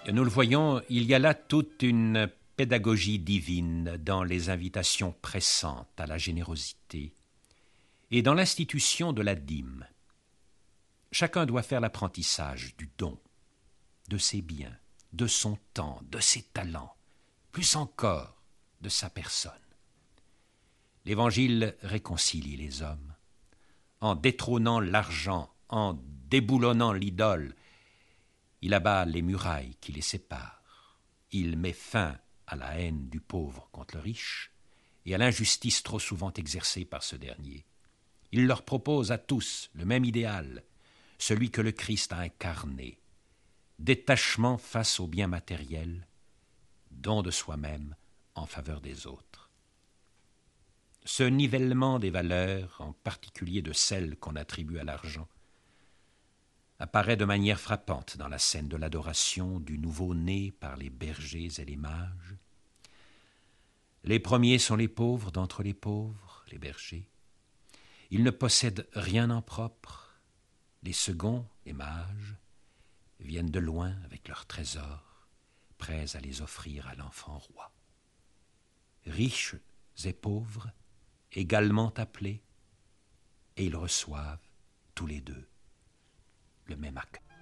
Nous le voyons, il y a là toute une pédagogie divine dans les invitations pressantes à la générosité et dans l'institution de la dîme. Chacun doit faire l'apprentissage du don, de ses biens, de son temps, de ses talents, plus encore de sa personne. L'Évangile réconcilie les hommes. En détrônant l'argent, en déboulonnant l'idole, il abat les murailles qui les séparent. Il met fin à la haine du pauvre contre le riche et à l'injustice trop souvent exercée par ce dernier. Il leur propose à tous le même idéal, celui que le Christ a incarné, détachement face aux biens matériels, don de soi-même en faveur des autres. Ce nivellement des valeurs, en particulier de celles qu'on attribue à l'argent, apparaît de manière frappante dans la scène de l'adoration du nouveau-né par les bergers et les mages. Les premiers sont les pauvres d'entre les pauvres, les bergers. Ils ne possèdent rien en propre. Les seconds, les mages, viennent de loin avec leurs trésors, prêts à les offrir à l'enfant roi. Riches et pauvres, également appelés, et ils reçoivent tous les deux le même accueil.